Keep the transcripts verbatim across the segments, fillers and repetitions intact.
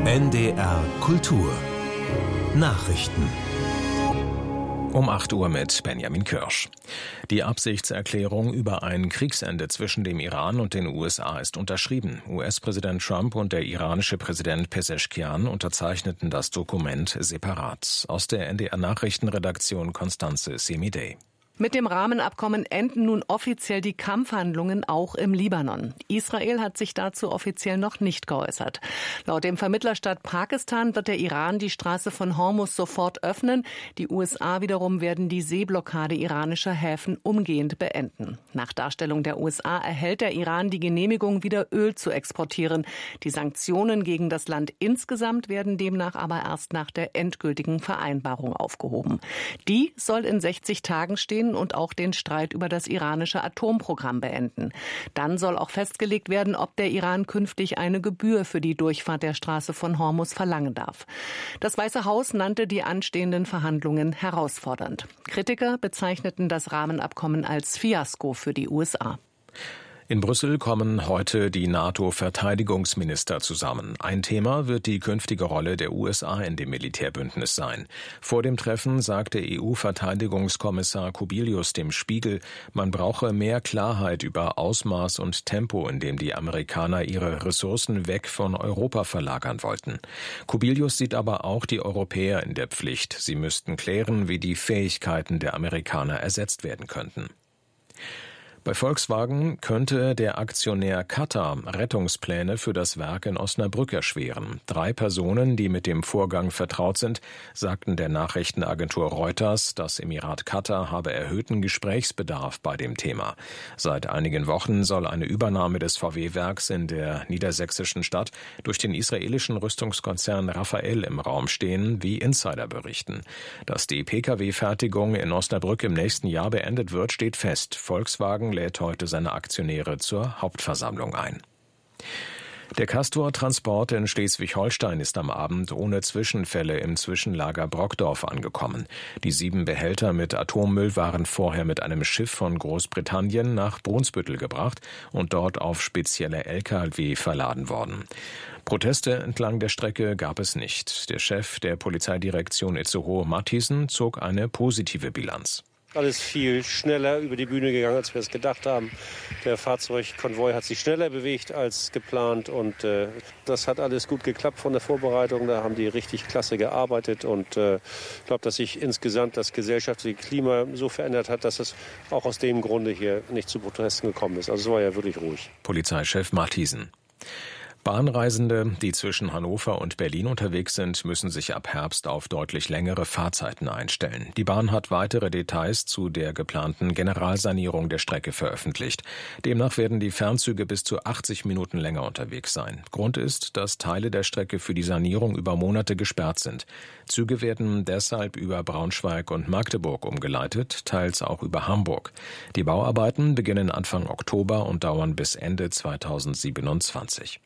N D R Kultur Nachrichten um acht Uhr mit Benjamin Kirsch. Die Absichtserklärung über ein Kriegsende zwischen dem Iran und den U S A ist unterschrieben. U S-Präsident Trump und der iranische Präsident Pezeschkian unterzeichneten das Dokument separat. Aus der N D R-Nachrichtenredaktion Constanze Semidey. Mit dem Rahmenabkommen enden nun offiziell die Kampfhandlungen auch im Libanon. Israel hat sich dazu offiziell noch nicht geäußert. Laut dem Vermittlerstaat Pakistan wird der Iran die Straße von Hormuz sofort öffnen. Die U S A wiederum werden die Seeblockade iranischer Häfen umgehend beenden. Nach Darstellung der U S A erhält der Iran die Genehmigung, wieder Öl zu exportieren. Die Sanktionen gegen das Land insgesamt werden demnach aber erst nach der endgültigen Vereinbarung aufgehoben. Die soll in sechzig Tagen stehen und auch den Streit über das iranische Atomprogramm beenden. Dann soll auch festgelegt werden, ob der Iran künftig eine Gebühr für die Durchfahrt der Straße von Hormuz verlangen darf. Das Weiße Haus nannte die anstehenden Verhandlungen herausfordernd. Kritiker bezeichneten das Rahmenabkommen als Fiasko für die U S A. In Brüssel kommen heute die NATO-Verteidigungsminister zusammen. Ein Thema wird die künftige Rolle der U S A in dem Militärbündnis sein. Vor dem Treffen sagte E U-Verteidigungskommissar Kubilius dem Spiegel, man brauche mehr Klarheit über Ausmaß und Tempo, in dem die Amerikaner ihre Ressourcen weg von Europa verlagern wollten. Kubilius sieht aber auch die Europäer in der Pflicht. Sie müssten klären, wie die Fähigkeiten der Amerikaner ersetzt werden könnten. Bei Volkswagen könnte der Aktionär Qatar Rettungspläne für das Werk in Osnabrück erschweren. Drei Personen, die mit dem Vorgang vertraut sind, sagten der Nachrichtenagentur Reuters, das Emirat Katar habe erhöhten Gesprächsbedarf bei dem Thema. Seit einigen Wochen soll eine Übernahme des V W-Werks in der niedersächsischen Stadt durch den israelischen Rüstungskonzern Rafael im Raum stehen, wie Insider berichten. Dass die Pkw-Fertigung in Osnabrück im nächsten Jahr beendet wird, steht fest. Volkswagen lädt heute seine Aktionäre zur Hauptversammlung ein. Der Castor-Transport in Schleswig-Holstein ist am Abend ohne Zwischenfälle im Zwischenlager Brockdorf angekommen. Die sieben Behälter mit Atommüll waren vorher mit einem Schiff von Großbritannien nach Brunsbüttel gebracht und dort auf spezielle L K W verladen worden. Proteste entlang der Strecke gab es nicht. Der Chef der Polizeidirektion Itzehoe, Mathiesen, zog eine positive Bilanz. Alles viel schneller über die Bühne gegangen, als wir es gedacht haben. Der Fahrzeugkonvoi hat sich schneller bewegt als geplant und äh, das hat alles gut geklappt von der Vorbereitung. Da haben die richtig klasse gearbeitet und äh, ich glaube, dass sich insgesamt das gesellschaftliche Klima so verändert hat, dass es auch aus dem Grunde hier nicht zu Protesten gekommen ist. Also es war ja wirklich ruhig. Polizeichef Mathiesen. Bahnreisende, die zwischen Hannover und Berlin unterwegs sind, müssen sich ab Herbst auf deutlich längere Fahrzeiten einstellen. Die Bahn hat weitere Details zu der geplanten Generalsanierung der Strecke veröffentlicht. Demnach werden die Fernzüge bis zu achtzig Minuten länger unterwegs sein. Grund ist, dass Teile der Strecke für die Sanierung über Monate gesperrt sind. Züge werden deshalb über Braunschweig und Magdeburg umgeleitet, teils auch über Hamburg. Die Bauarbeiten beginnen Anfang Oktober und dauern bis Ende zweitausendsiebenundzwanzig.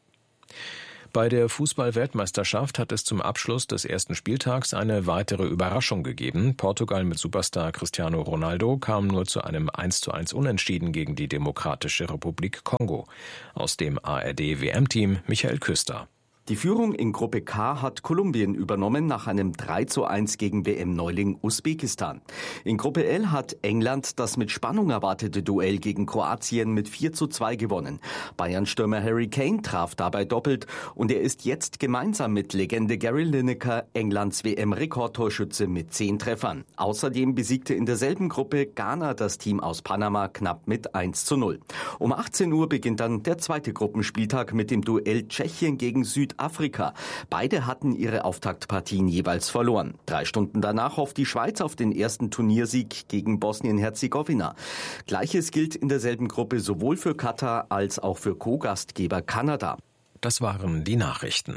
Bei der Fußball-Weltmeisterschaft hat es zum Abschluss des ersten Spieltags eine weitere Überraschung gegeben. Portugal mit Superstar Cristiano Ronaldo kam nur zu einem eins zu eins Unentschieden gegen die Demokratische Republik Kongo. Aus dem A R D-W M-Team Michael Küster. Die Führung in Gruppe K hat Kolumbien übernommen nach einem drei zu eins gegen W M-Neuling Usbekistan. In Gruppe L hat England das mit Spannung erwartete Duell gegen Kroatien mit vier zu zwei gewonnen. Bayern-Stürmer Harry Kane traf dabei doppelt und er ist jetzt gemeinsam mit Legende Gary Lineker Englands W M-Rekordtorschütze mit zehn Treffern. Außerdem besiegte in derselben Gruppe Ghana das Team aus Panama knapp mit eins zu null. Um achtzehn Uhr beginnt dann der zweite Gruppenspieltag mit dem Duell Tschechien gegen Südafrika. Afrika. Beide hatten ihre Auftaktpartien jeweils verloren. Drei Stunden danach hofft die Schweiz auf den ersten Turniersieg gegen Bosnien-Herzegowina. Gleiches gilt in derselben Gruppe sowohl für Katar als auch für Co-Gastgeber Kanada. Das waren die Nachrichten.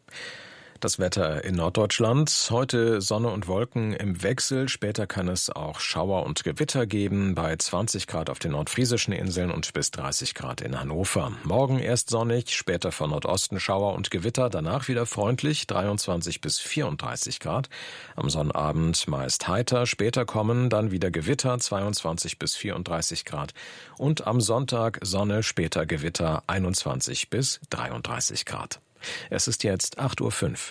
Das Wetter in Norddeutschland. Heute Sonne und Wolken im Wechsel. Später kann es auch Schauer und Gewitter geben. Bei zwanzig Grad auf den nordfriesischen Inseln und bis dreißig Grad in Hannover. Morgen erst sonnig, später von Nordosten Schauer und Gewitter. Danach wieder freundlich, dreiundzwanzig bis vierunddreißig Grad. Am Sonnabend meist heiter. Später kommen dann wieder Gewitter, zweiundzwanzig bis vierunddreißig Grad. Und am Sonntag Sonne, später Gewitter, einundzwanzig bis dreiunddreißig Grad. Es ist jetzt acht Uhr fünf.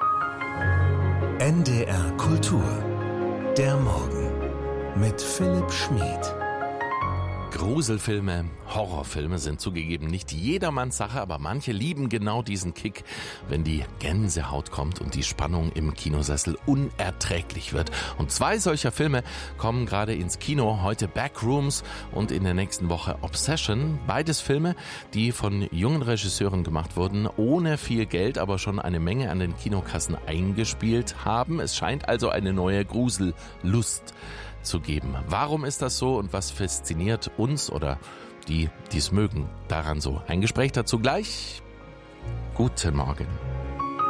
N D R Kultur. Der Morgen mit Philipp Schmid. Gruselfilme, Horrorfilme sind zugegeben nicht jedermanns Sache, aber manche lieben genau diesen Kick, wenn die Gänsehaut kommt und die Spannung im Kinosessel unerträglich wird. Und zwei solcher Filme kommen gerade ins Kino, heute Backrooms und in der nächsten Woche Obsession. Beides Filme, die von jungen Regisseuren gemacht wurden, ohne viel Geld, aber schon eine Menge an den Kinokassen eingespielt haben. Es scheint also eine neue Grusellust zu geben. Warum ist das so und was fasziniert uns oder die, die es mögen, daran so? Ein Gespräch dazu gleich. Guten Morgen.